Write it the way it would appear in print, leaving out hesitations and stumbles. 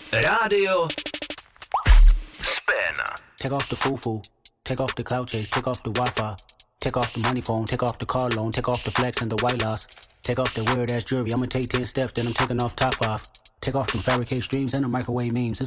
Radio Spin. Take off the foo-foo, take off the cloud chase, take off the Wi-Fi, take off the money phone, take off the car loan, take off the flex and the white loss, take off the weird-ass jewelry, I'ma take 10 steps, then I'm taking off top 5. Take off them fabricate streams and the microwave memes.